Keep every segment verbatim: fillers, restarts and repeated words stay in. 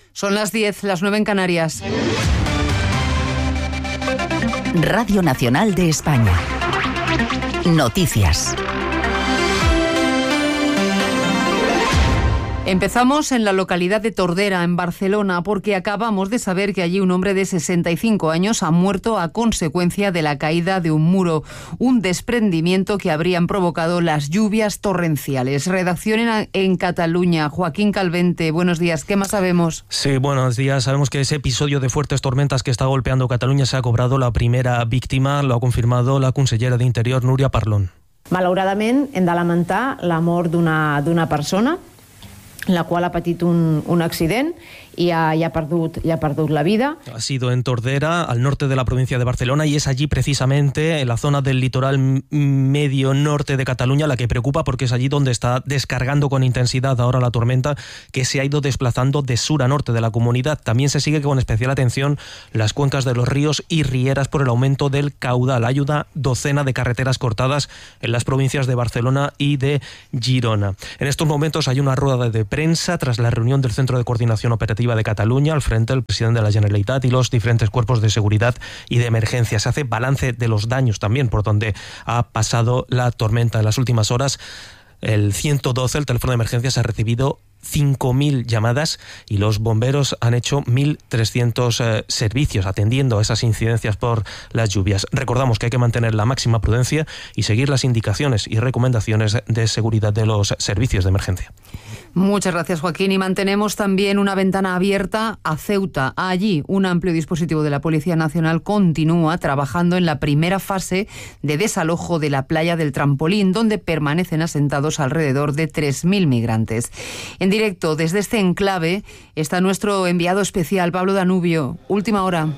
Son las diez, las nueve en Canarias. Radio Nacional de España. Noticias. Empezamos en la localidad de Tordera, en Barcelona, porque acabamos de saber que allí un hombre de sesenta y cinco años ha muerto a consecuencia de la caída de un muro, un desprendimiento que habrían provocado las lluvias torrenciales. Redacción en, en Cataluña. Joaquín Calvente, buenos días. ¿Qué más sabemos? Sí, buenos días. Sabemos que ese episodio de fuertes tormentas que está golpeando Cataluña se ha cobrado la primera víctima, lo ha confirmado la consellera de Interior, Núria Parlon. Malauradament, hem de lamentar la mort d'una d'una persona, la qual ha patit un, un accident y ha, y, ha perdut, y ha perdut la vida. Ha sido en Tordera, al norte de la provincia de Barcelona, y es allí precisamente, en la zona del litoral medio norte de Cataluña, la que preocupa porque es allí donde está descargando con intensidad ahora la tormenta, que se ha ido desplazando de sur a norte de la comunidad. También se sigue con especial atención las cuencas de los ríos y rieras por el aumento del caudal. Hay una docena de carreteras cortadas en las provincias de Barcelona y de Girona. En estos momentos hay una rueda de prensa tras la reunión del Centro de Coordinación Operativa de Cataluña, al frente del presidente de la Generalitat y los diferentes cuerpos de seguridad y de emergencia. Se hace balance de los daños también por donde ha pasado la tormenta en las últimas horas. El ciento doce, el teléfono de emergencias, ha recibido cinco mil llamadas y los bomberos han hecho mil trescientos eh, servicios atendiendo a esas incidencias por las lluvias. Recordamos que hay que mantener la máxima prudencia y seguir las indicaciones y recomendaciones de seguridad de los servicios de emergencia. Muchas gracias, Joaquín. Y mantenemos también una ventana abierta a Ceuta. Allí, un amplio dispositivo de la Policía Nacional continúa trabajando en la primera fase de desalojo de la playa del Trampolín, donde permanecen asentados alrededor de tres mil migrantes. En directo, desde este enclave, está nuestro enviado especial, Pablo Danubio. Última hora.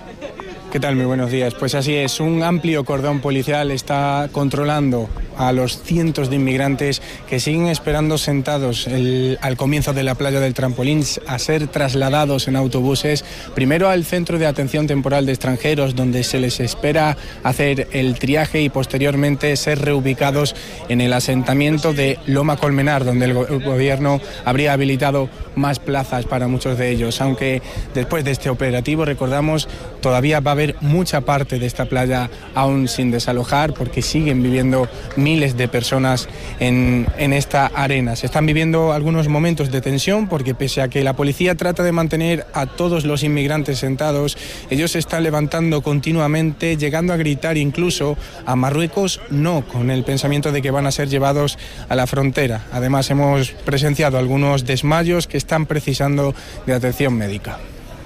¿Qué tal? Muy buenos días. Pues así es, un amplio cordón policial está controlando a los cientos de inmigrantes que siguen esperando sentados el, al comienzo de la playa del Trampolín a ser trasladados en autobuses, primero al Centro de Atención Temporal de Extranjeros, donde se les espera hacer el triaje y posteriormente ser reubicados en el asentamiento de Loma Colmenar, donde el, go- el gobierno habría habilitado más plazas para muchos de ellos, aunque después de este operativo, recordamos, todavía va a haber mucha parte de esta playa aún sin desalojar porque siguen viviendo miles de personas en, en esta arena. Se están viviendo algunos momentos de tensión porque pese a que la policía trata de mantener a todos los inmigrantes sentados, ellos se están levantando continuamente, llegando a gritar incluso a Marruecos no, con el pensamiento de que van a ser llevados a la frontera. Además hemos presenciado algunos desmayos que están precisando de atención médica.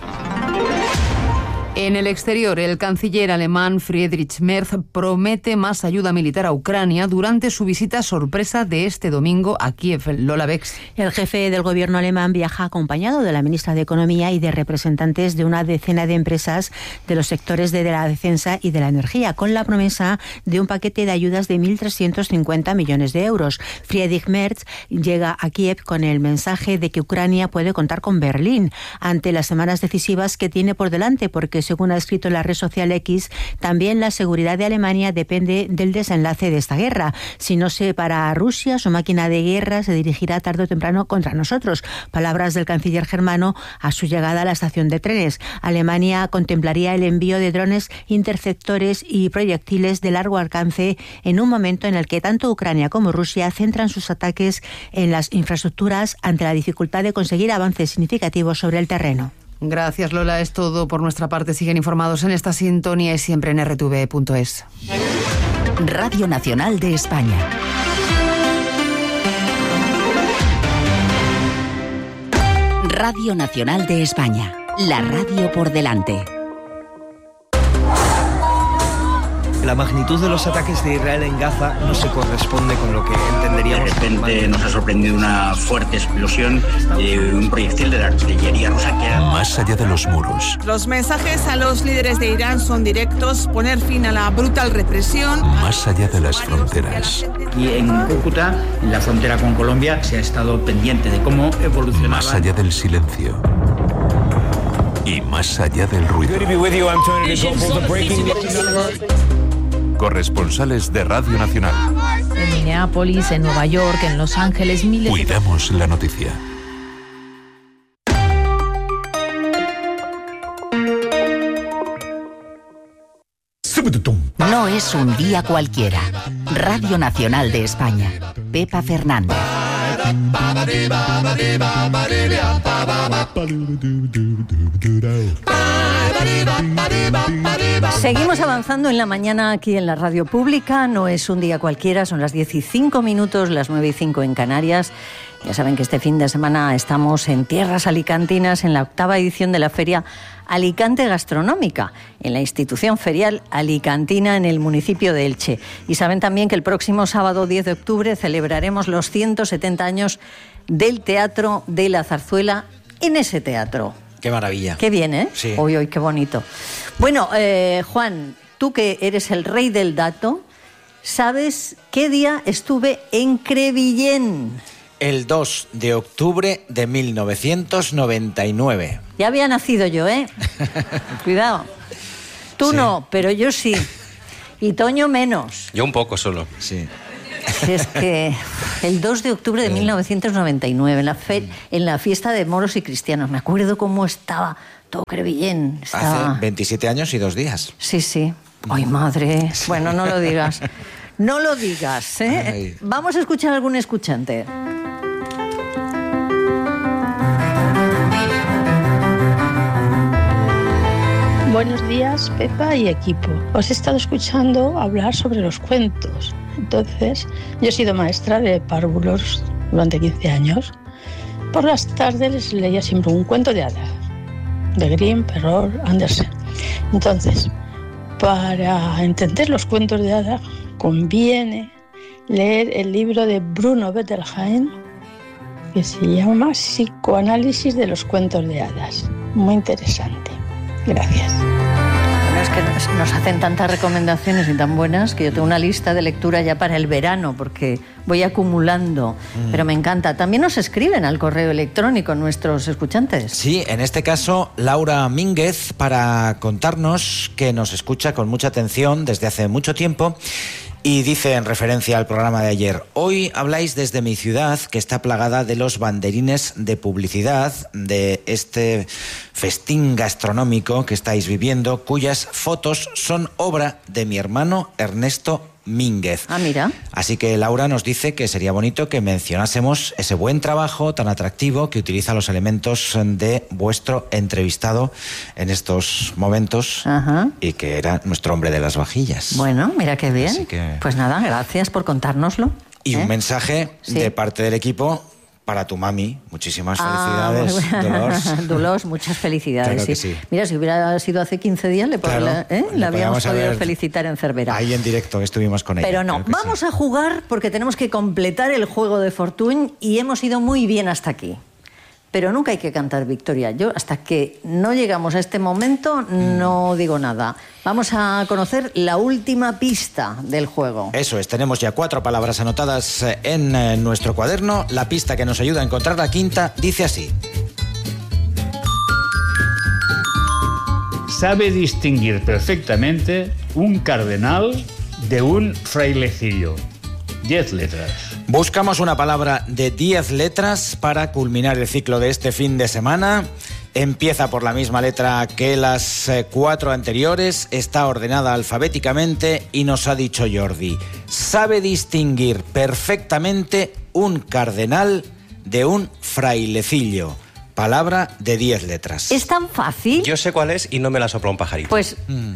En el exterior, el canciller alemán Friedrich Merz promete más ayuda militar a Ucrania durante su visita sorpresa de este domingo a Kiev. Lola Bex. El jefe del gobierno alemán viaja acompañado de la ministra de Economía y de representantes de una decena de empresas de los sectores de la defensa y de la energía, con la promesa de un paquete de ayudas de mil trescientos cincuenta millones de euros. Friedrich Merz llega a Kiev con el mensaje de que Ucrania puede contar con Berlín ante las semanas decisivas que tiene por delante, porque según ha escrito en la red social X, también la seguridad de Alemania depende del desenlace de esta guerra. Si no se para a Rusia, su máquina de guerra se dirigirá tarde o temprano contra nosotros. Palabras del canciller germano a su llegada a la estación de trenes. Alemania contemplaría el envío de drones interceptores y proyectiles de largo alcance en un momento en el que tanto Ucrania como Rusia centran sus ataques en las infraestructuras ante la dificultad de conseguir avances significativos sobre el terreno. Gracias, Lola. Es todo por nuestra parte. Siguen informados en esta sintonía y siempre en r t v punto es. Radio Nacional de España. Radio Nacional de España. La radio por delante. La magnitud de los ataques de Israel en Gaza no se corresponde con lo que entenderíamos. De repente nos ha sorprendido una fuerte explosión de un proyectil de la artillería rusa que era... Más allá de los muros. Los mensajes a los líderes de Irán son directos: poner fin a la brutal represión. Más allá de las fronteras. Y en Cúcuta, en la frontera con Colombia, se ha estado pendiente de cómo evolucionaba. Más allá del silencio. Y más allá del ruido. Corresponsales de Radio Nacional. En Minneapolis, en Nueva York, en Los Ángeles, miles... Cuidamos la noticia. No es un día cualquiera. Radio Nacional de España. Pepa Fernández. Seguimos avanzando en la mañana aquí en la radio pública. No es un día cualquiera, son las diez y cinco minutos, las nueve y cinco en Canarias. Ya saben que este fin de semana estamos en tierras alicantinas en la octava edición de la Feria Alicante Gastronómica, en la institución ferial alicantina en el municipio de Elche. Y saben también que el próximo sábado diez de octubre celebraremos los ciento setenta años del Teatro de la Zarzuela en ese teatro. Qué maravilla. Qué bien, ¿eh? Sí. Hoy, hoy, qué bonito. Bueno, eh, Juan, tú que eres el rey del dato, ¿sabes qué día estuve en Crevillén? El dos de octubre de mil novecientos noventa y nueve. Ya había nacido yo, ¿eh? Cuidado. Tú sí. No, pero yo sí. Y Toño menos. Yo un poco solo. Sí. Si es que el dos de octubre de mil novecientos noventa y nueve, en la, fe, en la fiesta de moros y cristianos, me acuerdo cómo estaba todo Crevillén. Estaba... Hace veintisiete años y dos días. Sí, sí. Ay, madre. Bueno, no lo digas. No lo digas, ¿eh? Ay. Vamos a escuchar a algún escuchante. Buenos días, Pepa y equipo. Os he estado escuchando hablar sobre los cuentos. Entonces, yo he sido maestra de párvulos durante quince años. Por las tardes les leía siempre un cuento de hadas, de Grimm, Perrault, Andersen. Entonces, para entender los cuentos de hadas, conviene leer el libro de Bruno Bettelheim, que se llama Psicoanálisis de los cuentos de hadas. Muy interesante. Gracias. Bueno, es que nos, nos hacen tantas recomendaciones y tan buenas que yo tengo una lista de lectura ya para el verano porque voy acumulando, mm. pero me encanta. También nos escriben al correo electrónico nuestros escuchantes. Sí, en este caso Laura Mínguez, para contarnos que nos escucha con mucha atención desde hace mucho tiempo. Y dice en referencia al programa de ayer: hoy habláis desde mi ciudad, que está plagada de los banderines de publicidad de este festín gastronómico que estáis viviendo, cuyas fotos son obra de mi hermano Ernesto Mínguez. Ah, mira. Así que Laura nos dice que sería bonito que mencionásemos ese buen trabajo tan atractivo que utiliza los elementos de vuestro entrevistado en estos momentos. Ajá. Y que era nuestro hombre de las vajillas. Bueno, mira qué bien. Que... Pues nada, gracias por contárnoslo. Y ¿eh? un mensaje sí. de parte del equipo para tu mami. Muchísimas ah, felicidades, Dolors. Dolors, muchas felicidades. Claro que sí. sí. Mira, si hubiera sido hace quince días, le, claro, la, ¿eh? le habíamos podido felicitar en Cervera. Ahí en directo estuvimos con ella. Pero no, claro vamos sí. a jugar porque tenemos que completar el juego de Fortuny y hemos ido muy bien hasta aquí. Pero nunca hay que cantar victoria. Yo, hasta que no llegamos a este momento, no mm. digo nada. Vamos a conocer la última pista del juego. Eso es, tenemos ya cuatro palabras anotadas en eh, nuestro cuaderno. La pista que nos ayuda a encontrar la quinta dice así: sabe distinguir perfectamente un cardenal de un frailecillo. Diez letras. Buscamos una palabra de diez letras para culminar el ciclo de este fin de semana. Empieza por la misma letra que las eh, cuatro anteriores, está ordenada alfabéticamente y nos ha dicho Jordi: sabe distinguir perfectamente un cardenal de un frailecillo. Palabra de diez letras. ¿Es tan fácil? Yo sé cuál es y no me la sopla un pajarito. Pues... Mm.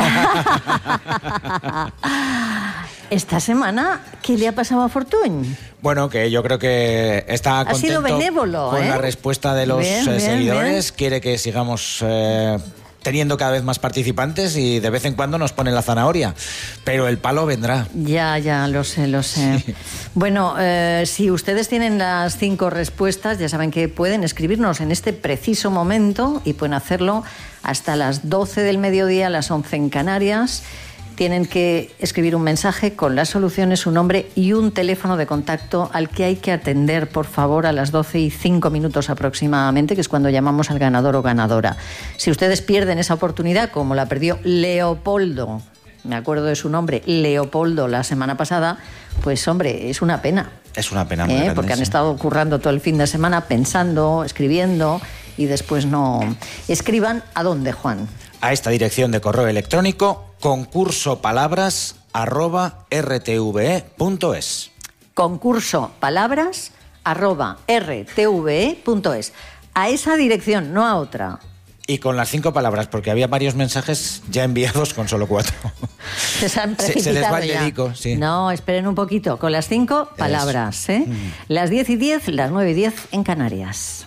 Esta semana, ¿qué le ha pasado a Fortuny? Bueno, que yo creo que está contento ha sido benévolo, con ¿eh? la respuesta de los bien, bien, seguidores. Bien. Quiere que sigamos eh, teniendo cada vez más participantes y de vez en cuando nos pone la zanahoria. Pero el palo vendrá. Ya, ya, lo sé, lo sé. Sí. Bueno, eh, si ustedes tienen las cinco respuestas, ya saben que pueden escribirnos en este preciso momento y pueden hacerlo hasta las doce del mediodía, las once en Canarias. Tienen que escribir un mensaje con las soluciones, su nombre y un teléfono de contacto al que hay que atender, por favor, a las doce y cinco minutos aproximadamente, que es cuando llamamos al ganador o ganadora. Si ustedes pierden esa oportunidad, como la perdió Leopoldo, me acuerdo de su nombre, Leopoldo, la semana pasada, pues hombre, es una pena. Es una pena muy ¿Eh? grande, Porque han sí. estado currando todo el fin de semana, pensando, escribiendo, y después no... Escriban, ¿a dónde, Juan? A esta dirección de correo electrónico: concurso palabras arroba r t v e punto es. Concurso palabras arroba r t v e punto es. A esa dirección, no a otra. Y con las cinco palabras, porque había varios mensajes ya enviados con solo cuatro. Se han precipitado se, se les va el ya. dedico, sí. No, esperen un poquito. Con las cinco palabras, ¿eh? Mm. Las diez y diez, las nueve y diez en Canarias.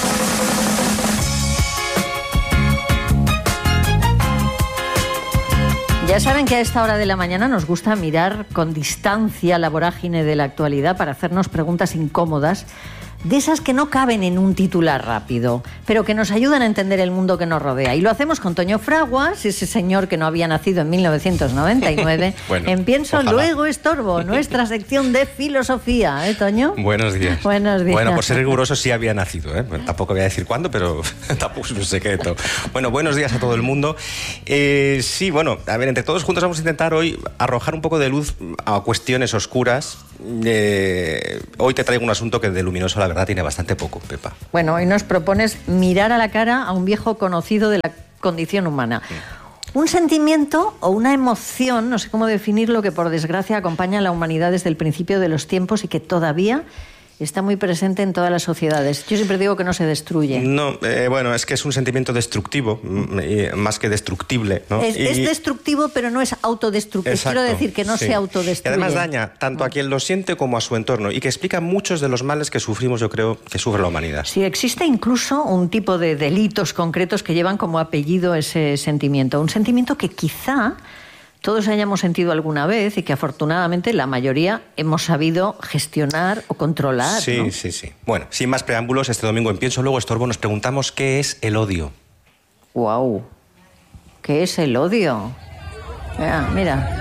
Ya saben que a esta hora de la mañana nos gusta mirar con distancia la vorágine de la actualidad para hacernos preguntas incómodas, de esas que no caben en un titular rápido, pero que nos ayudan a entender el mundo que nos rodea. Y lo hacemos con Toño Fraguas, ese señor que no había nacido en mil novecientos noventa y nueve. Bueno, en Pienso, ojalá. Luego Estorbo, nuestra sección de filosofía, ¿eh, Toño? Buenos días. Buenos días. Bueno, por ser riguroso sí había nacido, ¿eh? Bueno, tampoco voy a decir cuándo, pero tampoco es un secreto. Bueno, buenos días a todo el mundo. Eh, sí, bueno, a ver, entre todos juntos vamos a intentar hoy arrojar un poco de luz a cuestiones oscuras. Eh, hoy te traigo un asunto que de luminoso, la verdad, tiene bastante poco, Pepa. Bueno, hoy nos propones mirar a la cara a un viejo conocido de la condición humana. Mm. Un sentimiento o una emoción, no sé cómo definirlo, que por desgracia acompaña a la humanidad desde el principio de los tiempos y que todavía está muy presente en todas las sociedades. Yo siempre digo que no se destruye. No, eh, bueno, es que es un sentimiento destructivo, más que destructible, ¿no? Es, y... es destructivo, pero no es autodestructivo. Exacto, quiero decir que no sí. se autodestruye. Y además daña tanto a quien lo siente como a su entorno y que explica muchos de los males que sufrimos, yo creo, que sufre la humanidad. Sí, existe incluso un tipo de delitos concretos que llevan como apellido ese sentimiento. Un sentimiento que quizá todos hayamos sentido alguna vez y que afortunadamente la mayoría hemos sabido gestionar o controlar. Sí, ¿no? sí, sí. Bueno, sin más preámbulos, este domingo en Pienso, Luego Estorbo nos preguntamos qué es el odio. Guau, ¿qué es el odio? Mira, mira.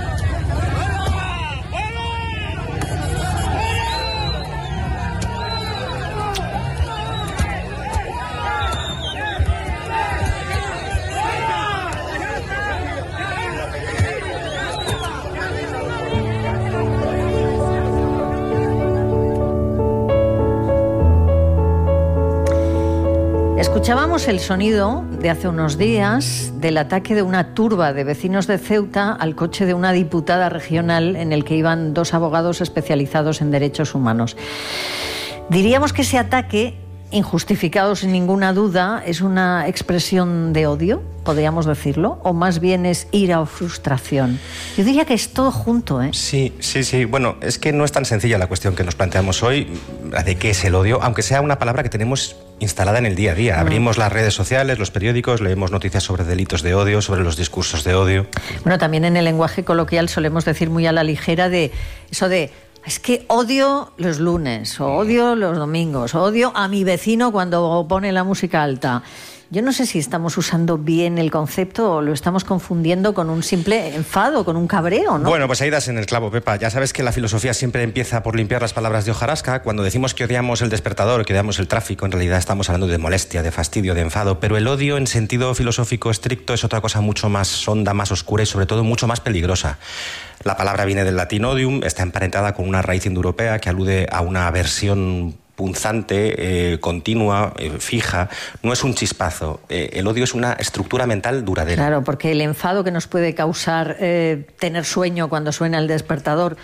Escuchábamos el sonido de hace unos días del ataque de una turba de vecinos de Ceuta al coche de una diputada regional en el que iban dos abogados especializados en derechos humanos. Diríamos que ese ataque, injustificado sin ninguna duda, es una expresión de odio, podríamos decirlo, o más bien es ira o frustración. Yo diría que es todo junto, ¿eh? Sí, sí, sí. Bueno, es que no es tan sencilla la cuestión que nos planteamos hoy, la de qué es el odio, aunque sea una palabra que tenemos instalada en el día a día. Abrimos las redes sociales, los periódicos, leemos noticias sobre delitos de odio, sobre los discursos de odio. Bueno, también en el lenguaje coloquial solemos decir muy a la ligera de eso de es que odio los lunes, o odio los domingos, o odio a mi vecino cuando pone la música alta. Yo no sé si estamos usando bien el concepto o lo estamos confundiendo con un simple enfado, con un cabreo, ¿no? Bueno, pues ahí das en el clavo, Pepa. Ya sabes que la filosofía siempre empieza por limpiar las palabras de hojarasca. Cuando decimos que odiamos el despertador, que odiamos el tráfico, en realidad estamos hablando de molestia, de fastidio, de enfado. Pero el odio en sentido filosófico estricto es otra cosa mucho más honda, más oscura y sobre todo mucho más peligrosa. La palabra viene del latín odium, está emparentada con una raíz indoeuropea que alude a una aversión punzante, eh, continua, eh, fija. No es un chispazo. Eh, el odio es una estructura mental duradera. Claro, porque el enfado que nos puede causar eh, tener sueño cuando suena el despertador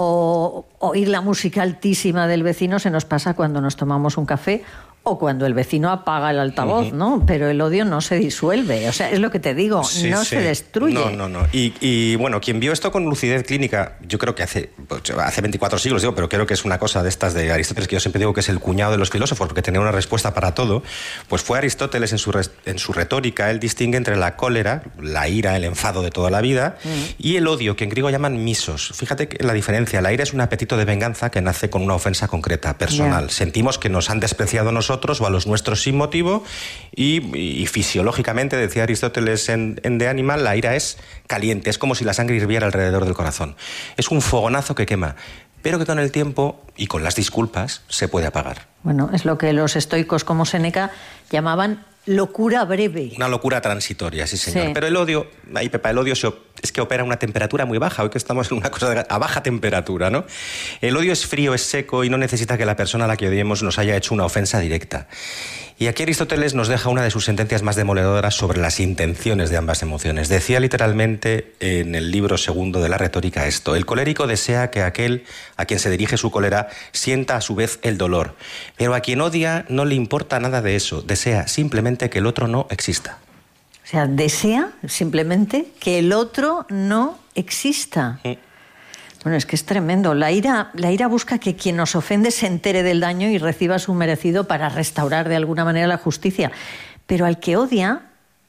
o oír la música altísima del vecino se nos pasa cuando nos tomamos un café o cuando el vecino apaga el altavoz, uh-huh. ¿no? Pero el odio no se disuelve, o sea, es lo que te digo, sí, no sí. se destruye. No, no, no. Y, y bueno, quien vio esto con lucidez clínica, yo creo que hace, hace veinticuatro siglos, digo, pero creo que es una cosa de estas de Aristóteles, que yo siempre digo que es el cuñado de los filósofos, porque tenía una respuesta para todo, pues fue Aristóteles en su, res, en su retórica, él distingue entre la cólera, la ira, el enfado de toda la vida, uh-huh. y el odio, que en griego llaman misos. Fíjate que la diferencia, la ira es un apetito de venganza que nace con una ofensa concreta, personal. Yeah. Sentimos que nos han despreciado a nosotros o a los nuestros sin motivo y, y fisiológicamente, decía Aristóteles en, en De Animal, la ira es caliente, es como si la sangre hirviera alrededor del corazón. Es un fogonazo que quema, pero que con el tiempo y con las disculpas se puede apagar. Bueno, es lo que los estoicos como Séneca llamaban locura breve. Una locura transitoria, sí, señor. Sí. Pero el odio, ahí Pepa, el odio es que opera a una temperatura muy baja. Hoy que estamos en una cosa de, a baja temperatura, ¿no? El odio es frío, es seco y no necesita que la persona a la que odiemos nos haya hecho una ofensa directa. Y aquí Aristóteles nos deja una de sus sentencias más demoledoras sobre las intenciones de ambas emociones. Decía literalmente en el libro segundo de la retórica esto: el colérico desea que aquel a quien se dirige su cólera sienta a su vez el dolor, pero a quien odia no le importa nada de eso, desea simplemente que el otro no exista. O sea, desea simplemente que el otro no exista. Sí. Bueno, es que es tremendo. La ira, la ira busca que quien nos ofende se entere del daño y reciba su merecido para restaurar de alguna manera la justicia. Pero al que odia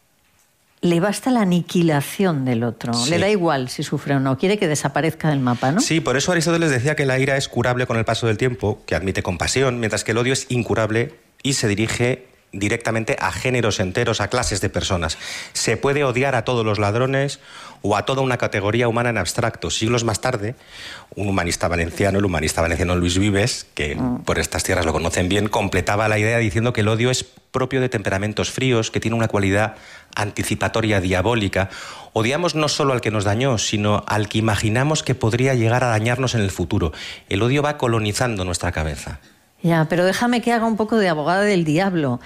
le basta la aniquilación del otro. Sí. Le da igual si sufre o no. Quiere que desaparezca del mapa, ¿no? Sí, por eso Aristóteles decía que la ira es curable con el paso del tiempo, que admite compasión, mientras que el odio es incurable y se dirige directamente a géneros enteros, a clases de personas. Se puede odiar a todos los ladrones o a toda una categoría humana en abstracto. Siglos más tarde, un humanista valenciano, el humanista valenciano Luis Vives, que mm. por estas tierras lo conocen bien, completaba la idea diciendo que el odio es propio de temperamentos fríos, que tiene una cualidad anticipatoria diabólica. Odiamos no solo al que nos dañó, sino al que imaginamos que podría llegar a dañarnos en el futuro. El odio va colonizando nuestra cabeza. Ya, pero déjame que haga un poco de abogada del diablo,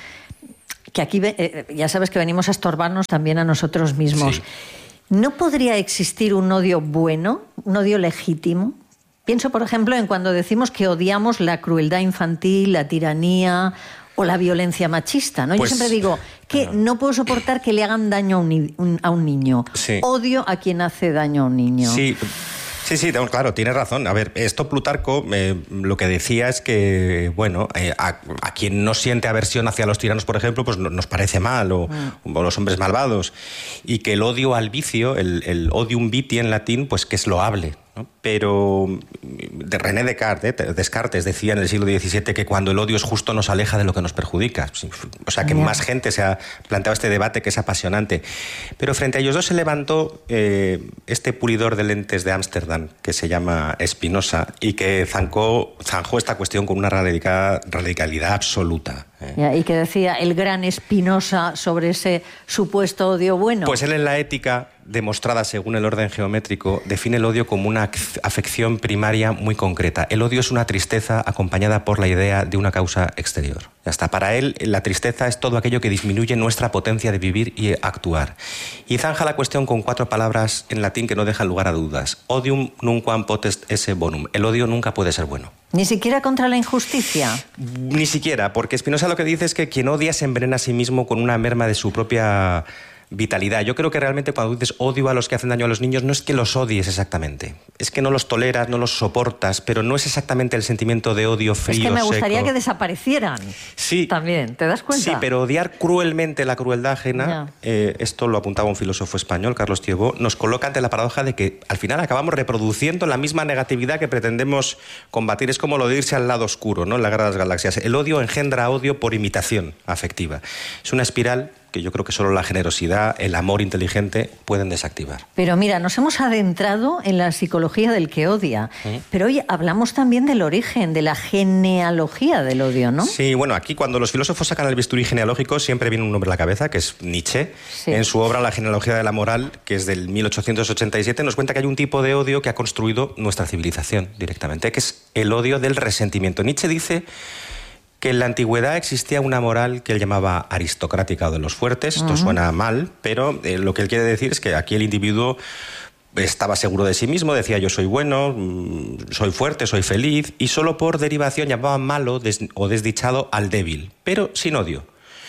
que aquí eh, ya sabes que venimos a estorbarnos también a nosotros mismos. Sí. ¿No podría existir un odio bueno, un odio legítimo? Pienso, por ejemplo, en cuando decimos que odiamos la crueldad infantil, la tiranía o la violencia machista, ¿no? Pues, yo siempre digo que no. no puedo soportar que le hagan daño a un, un, a un niño. Sí. Odio a quien hace daño a un niño. Sí. Sí, sí, claro, tienes razón. A ver, esto Plutarco eh, lo que decía es que, bueno, eh, a, a quien no siente aversión hacia los tiranos, por ejemplo, pues nos parece mal, o, mm. o los hombres malvados, y que el odio al vicio, el, el odium viti en latín, pues que es loable, ¿no? Pero de René Descartes, eh, Descartes decía en el siglo diecisiete que cuando el odio es justo nos aleja de lo que nos perjudica. O sea, que yeah. más gente se ha planteado este debate que es apasionante. Pero frente a ellos dos se levantó eh, este pulidor de lentes de Ámsterdam que se llama Spinoza y que zancó, zanjó esta cuestión con una radical, radicalidad absoluta. ¿eh? Yeah, y que decía el gran Spinoza sobre ese supuesto odio bueno. Pues él en la Ética, demostrada según el orden geométrico, define el odio como una afección primaria muy concreta. El odio es una tristeza acompañada por la idea de una causa exterior. Hasta para él, la tristeza es todo aquello que disminuye nuestra potencia de vivir y actuar. Y zanja la cuestión con cuatro palabras en latín que no dejan lugar a dudas. Odium nunquam potest esse bonum. El odio nunca puede ser bueno. ¿Ni siquiera contra la injusticia? Ni siquiera, porque Spinoza lo que dice es que quien odia se envenena a sí mismo con una merma de su propia vitalidad. Yo creo que realmente cuando dices odio a los que hacen daño a los niños, no es que los odies exactamente. Es que no los toleras, no los soportas, pero no es exactamente el sentimiento de odio frío, seco. Es que me gustaría seco. que desaparecieran. Sí. También, ¿te das cuenta? Sí, pero odiar cruelmente la crueldad ajena, eh, esto lo apuntaba un filósofo español, Carlos Thibaut, nos coloca ante la paradoja de que al final acabamos reproduciendo la misma negatividad que pretendemos combatir. Es como lo de irse al lado oscuro, ¿no? En la Guerra de las Galaxias. El odio engendra odio por imitación afectiva. Es una espiral que yo creo que solo la generosidad, el amor inteligente pueden desactivar. Pero mira, nos hemos adentrado en la psicología del que odia, ¿Mm? pero hoy hablamos también del origen, de la genealogía del odio, ¿no? Sí, bueno, aquí cuando los filósofos sacan el bisturí genealógico siempre viene un nombre a la cabeza, que es Nietzsche. Sí. En su obra La genealogía de la moral, que es del mil ochocientos ochenta y siete, nos cuenta que hay un tipo de odio que ha construido nuestra civilización directamente, que es el odio del resentimiento. Nietzsche dice que en la antigüedad existía una moral que él llamaba aristocrática o de los fuertes. Esto uh-huh. suena mal, pero eh, lo que él quiere decir es que aquí el individuo estaba seguro de sí mismo, decía yo soy bueno, soy fuerte, soy feliz, y solo por derivación llamaba malo des- o desdichado al débil, pero sin odio.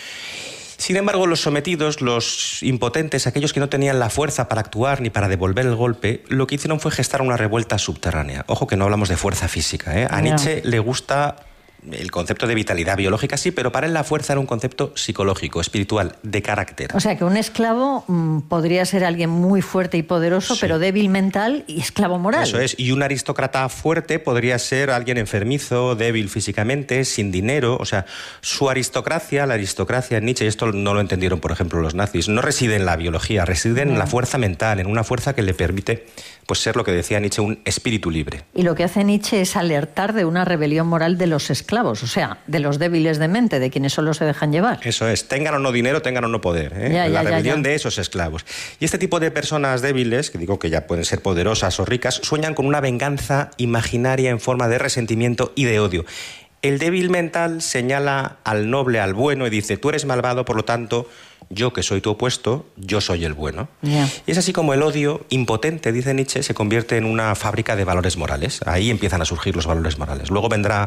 Sin embargo, los sometidos, los impotentes, aquellos que no tenían la fuerza para actuar ni para devolver el golpe, lo que hicieron fue gestar una revuelta subterránea. Ojo que no hablamos de fuerza física, ¿eh? A no. Nietzsche le gusta el concepto de vitalidad biológica, sí, pero para él la fuerza era un concepto psicológico, espiritual, de carácter. O sea, que un esclavo mmm, podría ser alguien muy fuerte y poderoso, sí. pero débil mental y esclavo moral. Eso es. Y un aristócrata fuerte podría ser alguien enfermizo, débil físicamente, sin dinero. O sea, su aristocracia, la aristocracia en Nietzsche, y esto no lo entendieron, por ejemplo, los nazis, no reside en la biología, reside en no. la fuerza mental, en una fuerza que le permite pues ser lo que decía Nietzsche, un espíritu libre. Y lo que hace Nietzsche es alertar de una rebelión moral de los esclavos, o sea, de los débiles de mente, de quienes solo se dejan llevar. Eso es, tengan o no dinero, tengan o no poder, ¿eh? ya, la ya, rebelión ya, ya. de esos esclavos. Y este tipo de personas débiles, que digo que ya pueden ser poderosas o ricas, sueñan con una venganza imaginaria en forma de resentimiento y de odio. El débil mental señala al noble, al bueno, y dice, tú eres malvado, por lo tanto, yo que soy tu opuesto, yo soy el bueno. Yeah. Y es así como el odio impotente, dice Nietzsche, se convierte en una fábrica de valores morales. Ahí empiezan a surgir los valores morales. Luego vendrá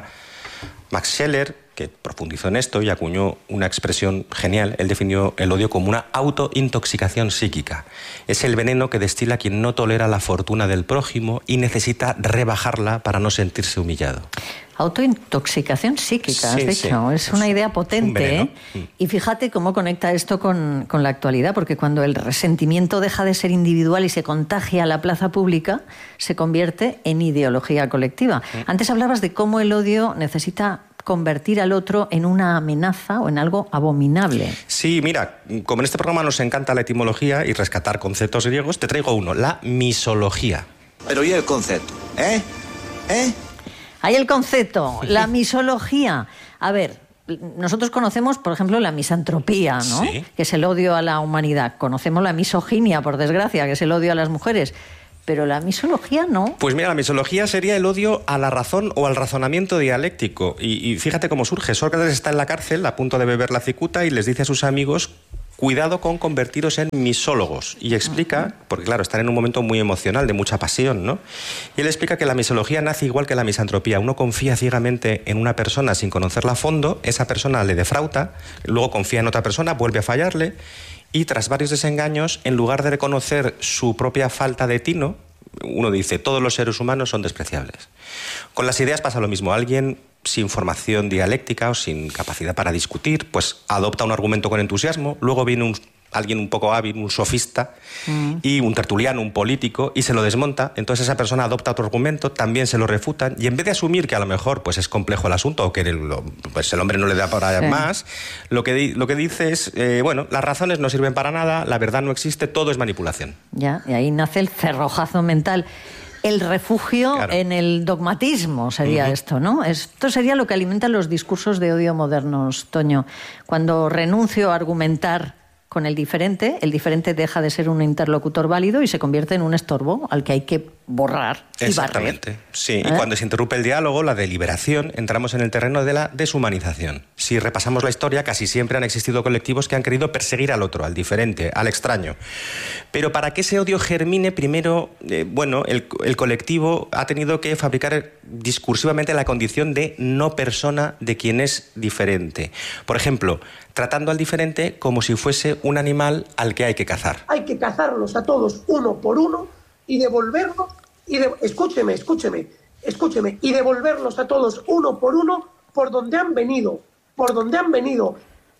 Max Scheler, que profundizó en esto y acuñó una expresión genial. Él definió el odio como una autointoxicación psíquica. Es el veneno que destila quien no tolera la fortuna del prójimo y necesita rebajarla para no sentirse humillado. Autointoxicación psíquica, has sí, dicho. Sí. Es una idea potente, ¿eh? Mm. Y fíjate cómo conecta esto con, con la actualidad, porque cuando el resentimiento deja de ser individual y se contagia a la plaza pública, se convierte en ideología colectiva. Mm. Antes hablabas de cómo el odio necesita convertir al otro en una amenaza o en algo abominable. Sí, mira, como en este programa nos encanta la etimología y rescatar conceptos griegos, te traigo uno, la misología. Pero ¿y el concepto? ¿Eh? ¿Eh? Hay el concepto, la misología. A ver, nosotros conocemos, por ejemplo, la misantropía, ¿no? Sí. Que es el odio a la humanidad. Conocemos la misoginia, por desgracia, que es el odio a las mujeres. Pero la misología no. Pues mira, la misología sería el odio a la razón o al razonamiento dialéctico. Y, y fíjate cómo surge. Sócrates está en la cárcel a punto de beber la cicuta y les dice a sus amigos, cuidado con convertiros en misólogos. Y explica, porque claro, están en un momento muy emocional, de mucha pasión, ¿no? Y él explica que la misología nace igual que la misantropía. Uno confía ciegamente en una persona sin conocerla a fondo, esa persona le defrauda, luego confía en otra persona, vuelve a fallarle, y tras varios desengaños, en lugar de reconocer su propia falta de tino, uno dice, todos los seres humanos son despreciables. Con las ideas pasa lo mismo. Alguien sin formación dialéctica o sin capacidad para discutir, pues adopta un argumento con entusiasmo, luego viene un, alguien un poco hábil, un sofista, mm. y un tertuliano, un político, y se lo desmonta. Entonces esa persona adopta otro argumento, también se lo refutan, y en vez de asumir que a lo mejor pues, es complejo el asunto o que el, pues, el hombre no le da para sí. más, lo que, lo que dice es, eh, bueno, las razones no sirven para nada, la verdad no existe, todo es manipulación. Ya, y ahí nace el cerrojazo mental. El refugio claro. en el dogmatismo sería uh-huh. esto, ¿no? Esto sería lo que alimenta los discursos de odio modernos, Toño. Cuando renuncio a argumentar con el diferente, el diferente deja de ser un interlocutor válido y se convierte en un estorbo al que hay que borrar y Exactamente, barrer. sí. ¿Eh? Y cuando se interrumpe el diálogo, la deliberación, entramos en el terreno de la deshumanización. Si repasamos la historia, casi siempre han existido colectivos que han querido perseguir al otro, al diferente, al extraño. Pero para que ese odio germine, primero, eh, bueno, el, el colectivo ha tenido que fabricar discursivamente la condición de no persona de quien es diferente. Por ejemplo, tratando al diferente como si fuese un animal al que hay que cazar. Hay que cazarlos a todos uno por uno y devolverlos, y de... escúcheme, escúcheme, escúcheme, y devolverlos a todos uno por uno por donde han venido, por donde han venido.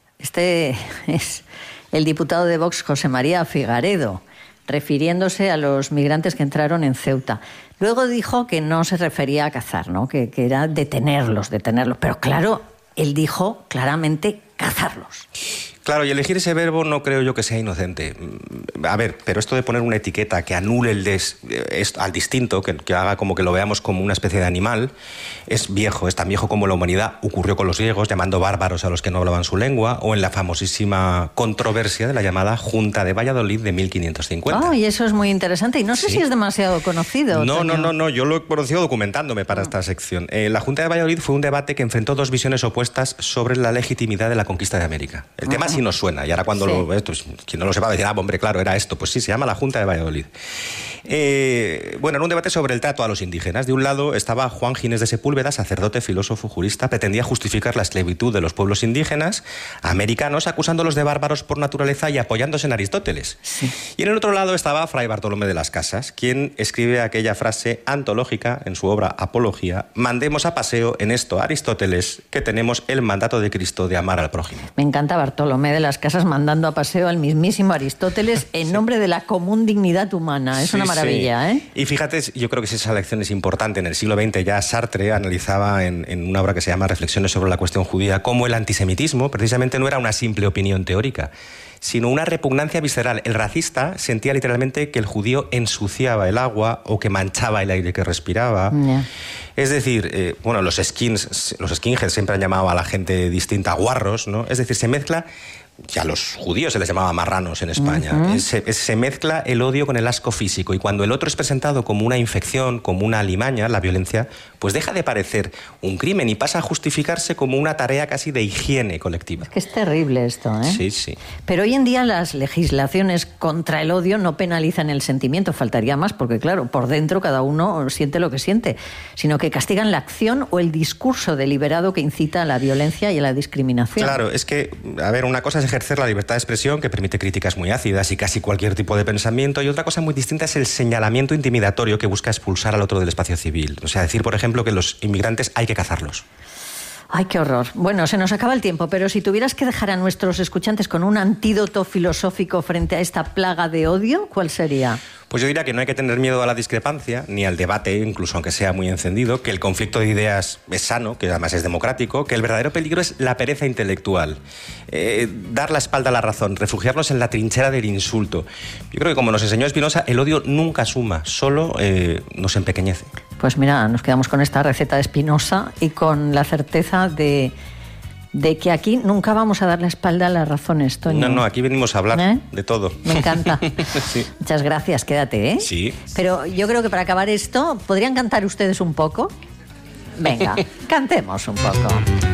Este es el diputado de Vox, José María Figaredo, refiriéndose a los migrantes que entraron en Ceuta. Luego dijo que no se refería a cazar, ¿no? que, que era detenerlos, detenerlos. Pero claro, él dijo claramente cazarlos. Claro, y elegir ese verbo no creo yo que sea inocente. A ver, pero esto de poner una etiqueta que anule el des, es, al distinto, que, que haga como que lo veamos como una especie de animal, es viejo, es tan viejo como la humanidad. Ocurrió con los griegos, llamando bárbaros a los que no hablaban su lengua, o en la famosísima controversia de la llamada Junta de Valladolid de mil quinientos cincuenta. Oh, y eso es muy interesante, y no sé sí. si es demasiado conocido. No, Toño. no, no, no, yo lo he conocido documentándome para esta sección. Eh, la Junta de Valladolid fue un debate que enfrentó dos visiones opuestas sobre la legitimidad de la conquista de América. El uh-huh. tema sí nos suena, y ahora cuando sí. lo ves, pues, quien no lo sepa decir, ah, hombre, claro, era esto. Pues sí, se llama la Junta de Valladolid. Eh, bueno, era un debate sobre el trato a los indígenas. De un lado estaba Juan Ginés de Sepúlveda, sacerdote, filósofo, jurista, pretendía justificar la esclavitud de los pueblos indígenas americanos, acusándolos de bárbaros por naturaleza y apoyándose en Aristóteles. Sí. Y en el otro lado estaba Fray Bartolomé de las Casas, quien escribe aquella frase antológica en su obra Apología: mandemos a paseo en esto a Aristóteles, que tenemos el mandato de Cristo de amar al prójimo. Me encanta Bartolomé de las Casas mandando a paseo al mismísimo Aristóteles en sí. nombre de la común dignidad humana. Es sí, una maravilla, sí. ¿eh? Y fíjate, yo creo que esa lección es importante. En el siglo veinte ya Sartre analizaba en, en una obra que se llama Reflexiones sobre la cuestión judía cómo el antisemitismo precisamente no era una simple opinión teórica, sino una repugnancia visceral. El racista sentía literalmente que el judío ensuciaba el agua o que manchaba el aire que respiraba. Yeah. Es decir, eh, bueno, los skins, los skinheads siempre han llamado a la gente distinta guarros, ¿no? Es decir, se mezcla... Ya a los judíos se les llamaba marranos en España. Uh-huh. se, se mezcla el odio con el asco físico, y cuando el otro es presentado como una infección, como una alimaña, la violencia, pues deja de parecer un crimen y pasa a justificarse como una tarea casi de higiene colectiva. Es que es terrible esto, ¿eh? Sí, sí. Pero hoy en día las legislaciones contra el odio no penalizan el sentimiento, faltaría más, porque claro, por dentro cada uno siente lo que siente, sino que castigan la acción o el discurso deliberado que incita a la violencia y a la discriminación. Claro, es que, a ver, una cosa es ejercer la libertad de expresión, que permite críticas muy ácidas y casi cualquier tipo de pensamiento, y otra cosa muy distinta es el señalamiento intimidatorio que busca expulsar al otro del espacio civil. O sea, decir, por ejemplo, que los inmigrantes hay que cazarlos. Ay, qué horror. Bueno, se nos acaba el tiempo, pero si tuvieras que dejar a nuestros escuchantes con un antídoto filosófico frente a esta plaga de odio, ¿cuál sería? Pues yo diría que no hay que tener miedo a la discrepancia, ni al debate, incluso aunque sea muy encendido, que el conflicto de ideas es sano, que además es democrático, que el verdadero peligro es la pereza intelectual. Eh, dar la espalda a la razón, refugiarnos en la trinchera del insulto. Yo creo que, como nos enseñó Spinoza, el odio nunca suma, solo eh, nos empequeñece. Pues mira, nos quedamos con esta receta de Spinoza y con la certeza de... de que aquí nunca vamos a dar la espalda a las razones, Toño. No, no, aquí venimos a hablar ¿Eh? de todo. Me encanta. Sí. Muchas gracias, quédate, ¿eh? Sí. Pero yo creo que para acabar esto, ¿podrían cantar ustedes un poco? Venga, cantemos un poco.